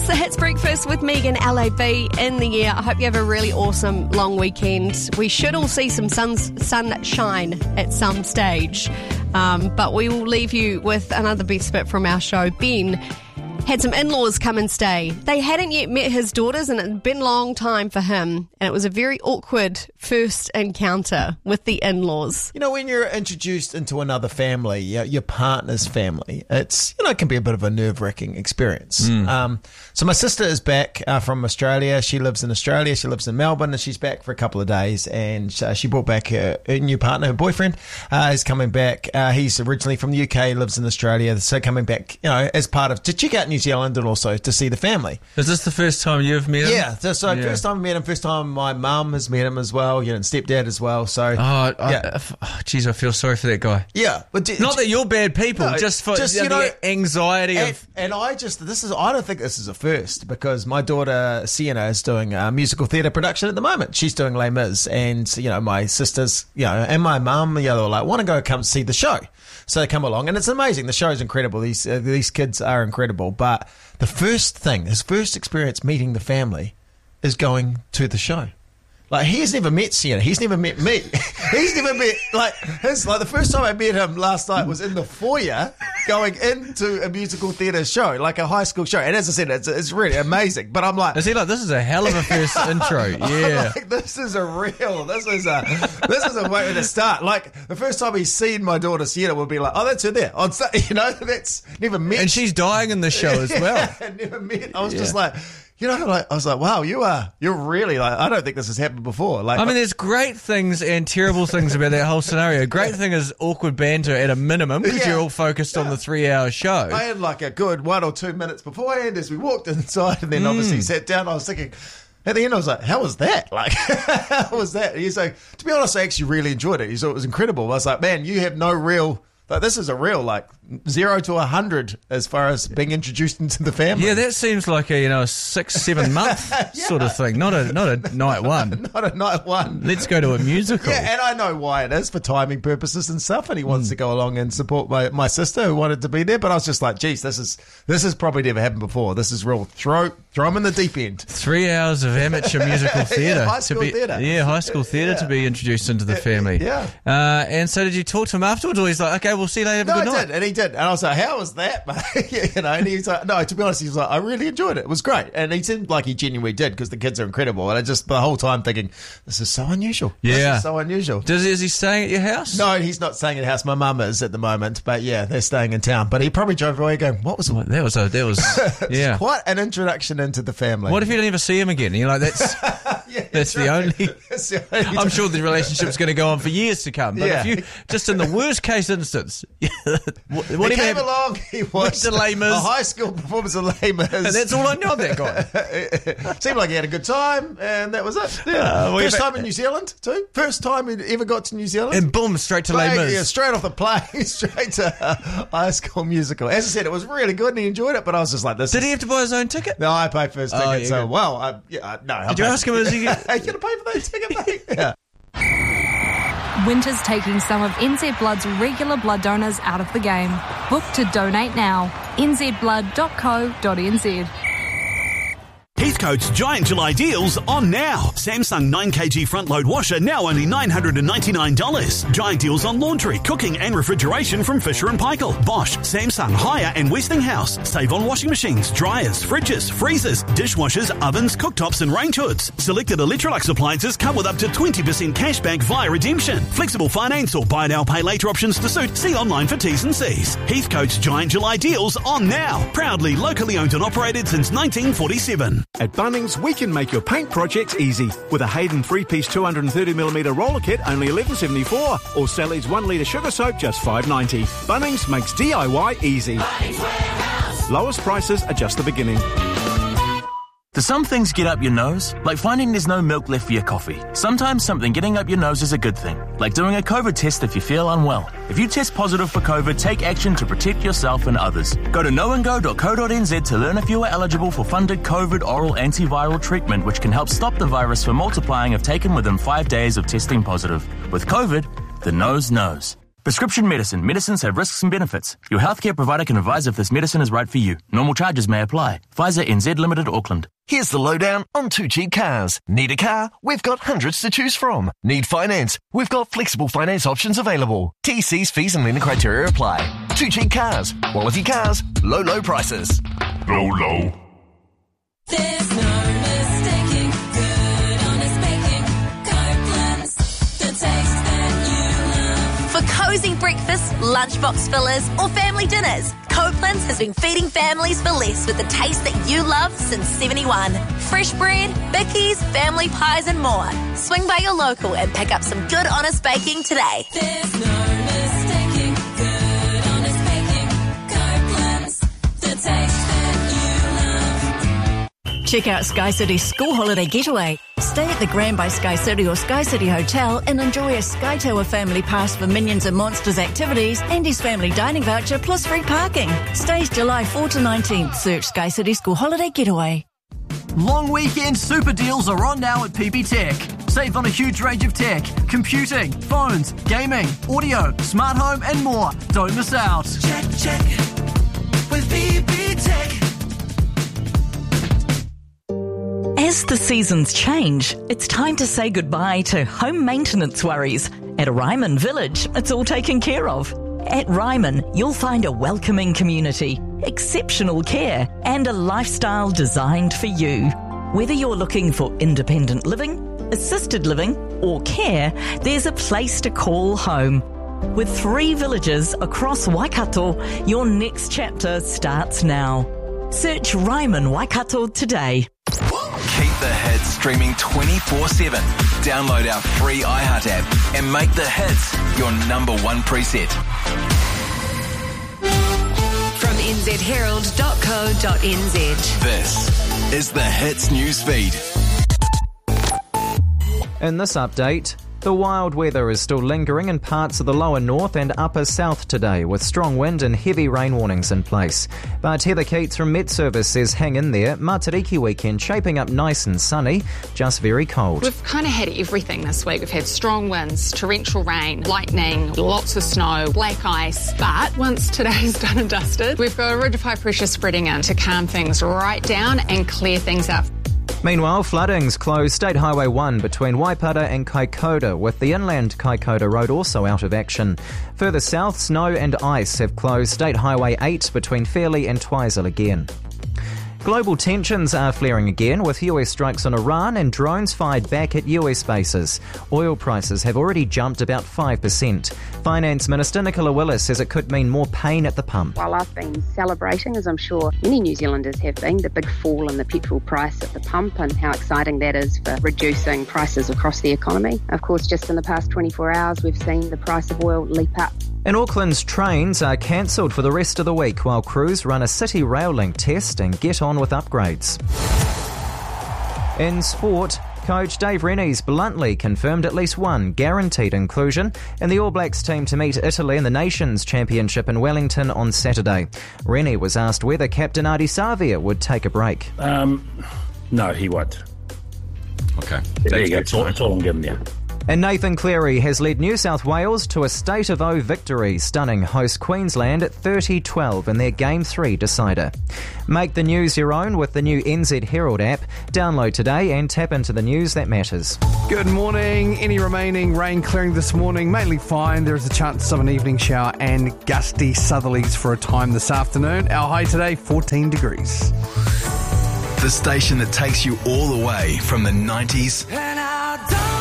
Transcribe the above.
It's the Hits Breakfast with Megan LAB in the air. I hope you have a really awesome long weekend. We should all see some sunshine at some stage. But we will leave you with another best bit from our show. Ben had some in-laws come and stay. They hadn't yet met his daughters and it had been a long time for him. And it was a very awkward first encounter with the in-laws. You know, when you're introduced into another family, your partner's family, it's, it can be a bit of a nerve-wracking experience. So my sister is back from Australia. She lives in Australia. She lives in Melbourne and she's back for a couple of days. And she brought back her new partner, her boyfriend, is coming back. He's originally from the UK, lives in Australia. So coming back, as part of, to check out New Zealand and also to see the family. Is this the first time you've met him? Yeah. First time I met him, first time my mum has met him as well, and stepdad as well. So, geez, I feel sorry for that guy. Yeah. But not that you're bad people, just for the anxiety of... And I don't think this is a first, because my daughter Sienna is doing a musical theatre production at the moment. She's doing Les Mis, and, my sisters, and my mum, they're like, want to go come see the show. So they come along, and it's amazing. The show's incredible. These kids are incredible. But the first thing, his first experience meeting the family is going to the show. Like, he has never met Sienna. He's never met me. He's never met, the first time I met him last night was in the foyer going into a musical theatre show, like a high school show. And as I said, it's really amazing. But I'm like... Is he like, this is a hell of a first intro? Yeah. Like, this is a way to start. Like, the first time he's seen my daughter Sienna would be like, oh, that's her there. That's never met. And she's dying in the show as well. Never met. I was just like... I was like, wow, you're really I don't think this has happened before. There's great things and terrible things about that whole scenario. Great thing is awkward banter at a minimum, because you're all focused on the 3-hour show. I had a good 1 or 2 minutes beforehand as we walked inside, and then obviously sat down. I was thinking, at the end, I was like, how was that? How was that? And he's like, to be honest, I actually really enjoyed it. He thought it was incredible. I was like, man, you have no real... this is a real 0 to 100 as far as being introduced into the family. Yeah, that seems like a 6-7 month sort of thing, not a night one. Not a night one. Let's go to a musical. Yeah, and I know why it is, for timing purposes and stuff. And he wants to go along and support my sister who wanted to be there. But I was just like, geez, this has probably never happened before. This is real. Throw him in the deep end. 3 hours of amateur musical theatre. High school theatre. Yeah, high school theatre to be introduced into the family. Yeah. And so did you talk to him afterwards, or he's like, okay, we'll see you later, have a good night? He did. And I was like, how was that, mate? And he's like, no, to be honest, he was like, I really enjoyed it. It was great. And he seemed like he genuinely did, because the kids are incredible. And I just, the whole time thinking, this is so unusual. Yeah. This is so unusual. Is he staying at your house? No, he's not staying at the house. My mum is at the moment. But yeah, they're staying in town. But he probably drove away going, what was it? That was yeah. Quite an introduction into the family. What if you don't ever see him again? And you're like, that's the only... I'm sure the relationship's going to go on for years to come. But if you, just in the worst case instance... He came along, he watched a high school performance of Les Mis. And that's all I know of that guy. Seemed like he had a good time, and that was it. Yeah. First time in New Zealand, too. First time he ever got to New Zealand. And boom, straight to Les Mis. Yeah, straight off the plane, straight to High School Musical. As I said, it was really good, and he enjoyed it, but I was just like, this. Did he have to buy his own ticket? No, I paid for his ticket, no. Did you ask him, is he... Are you going to pay for that ticket, mate? Yeah. Winter's taking some of NZ Blood's regular blood donors out of the game. Book to donate now. nzblood.co.nz. Heathcote's Giant July deals on now. Samsung 9kg front load washer now only $999. Giant deals on laundry, cooking and refrigeration from Fisher & Paykel, Bosch, Samsung, Haier and Westinghouse. Save on washing machines, dryers, fridges, freezers, dishwashers, ovens, cooktops and range hoods. Selected Electrolux appliances come with up to 20% cashback via redemption. Flexible finance or buy now, pay later options to suit. See online for T's and C's. Heathcote's Giant July deals on now. Proudly locally owned and operated since 1947. At Bunnings, we can make your paint projects easy. With a Hayden 3-piece 230mm roller kit, only $11.74. Or Sally's 1 litre sugar soap, just $5.90. Bunnings makes DIY easy. Bunnings Warehouse. Lowest prices are just the beginning. Do some things get up your nose? Like finding there's no milk left for your coffee. Sometimes something getting up your nose is a good thing. Like doing a COVID test if you feel unwell. If you test positive for COVID, take action to protect yourself and others. Go to knowandgo.co.nz to learn if you are eligible for funded COVID oral antiviral treatment, which can help stop the virus from multiplying if taken within 5 days of testing positive. With COVID, the nose knows. Prescription medicine. Medicines have risks and benefits. Your healthcare provider can advise if this medicine is right for you. Normal charges may apply. Pfizer NZ Limited, Auckland. Here's the lowdown on Too Cheap Cars. Need a car? We've got hundreds to choose from. Need finance? We've got flexible finance options available. TC's fees and lending criteria apply. Too Cheap Cars. Quality cars. Low prices. Low. There's no mistaking good, honest baking. Copeland's, the taste that you love. For cosy breakfasts, lunchbox fillers, or family dinners, Copeland's has been feeding families for less with the taste that you love since 71. Fresh bread, bickies, family pies, and more. Swing by your local and pick up some good, honest baking today. There's no mistaking good, honest baking. Copeland's, the taste that you love. Check out Sky City's school holiday getaway. Stay at the Grand by Sky City or Sky City Hotel and enjoy a Sky Tower family pass for Minions and Monsters activities and his family dining voucher plus free parking. Stays July 4 to 19th. Search Sky City School Holiday Getaway. Long weekend super deals are on now at PB Tech. Save on a huge range of tech, computing, phones, gaming, audio, smart home and more. Don't miss out. Check with PB Tech. As the seasons change, it's time to say goodbye to home maintenance worries. At Ryman Village, it's all taken care of. At Ryman, you'll find a welcoming community, exceptional care, and a lifestyle designed for you. Whether you're looking for independent living, assisted living, or care, there's a place to call home. With 3 villages across Waikato, your next chapter starts now. Search Ryman Waikato today. Keep the hits streaming 24/7. Download our free iHeart app and make the hits your number one preset. From nzherald.co.nz. This is the Hits newsfeed. In this update, the wild weather is still lingering in parts of the lower north and upper south today, with strong wind and heavy rain warnings in place. But Heather Keats from Met Service says hang in there. Matariki weekend shaping up nice and sunny, just very cold. We've kind of had everything this week. We've had strong winds, torrential rain, lightning, lots of snow, black ice. But once today's done and dusted, we've got a ridge of high pressure spreading in to calm things right down and clear things up. Meanwhile, floodings closed State Highway 1 between Waipara and Kaikoura, with the inland Kaikoura Road also out of action. Further south, snow and ice have closed State Highway 8 between Fairlie and Twizel again. Global tensions are flaring again, with US strikes on Iran and drones fired back at US bases. Oil prices have already jumped about 5%. Finance Minister Nicola Willis says it could mean more pain at the pump. While I've been celebrating, as I'm sure many New Zealanders have been, the big fall in the petrol price at the pump and how exciting that is for reducing prices across the economy. Of course, just in the past 24 hours, we've seen the price of oil leap up. And Auckland's trains are cancelled for the rest of the week while crews run a City Rail Link test and get on with upgrades. In sport, coach Dave Rennie's bluntly confirmed at least one guaranteed inclusion in the All Blacks team to meet Italy in the Nations Championship in Wellington on Saturday. Rennie was asked whether captain Ardie Savea would take a break. No, he won't. Okay. There you go. That's all I'm giving you. And Nathan Cleary has led New South Wales to a State of O victory, stunning host Queensland at 30-12 in their Game 3 decider. Make the news your own with the new NZ Herald app. Download today and tap into the news that matters. Good morning. Any remaining rain clearing this morning? Mainly fine. There is a chance of an evening shower and gusty southerlies for a time this afternoon. Our high today, 14 degrees. The station that takes you all the way from the 90s And I don't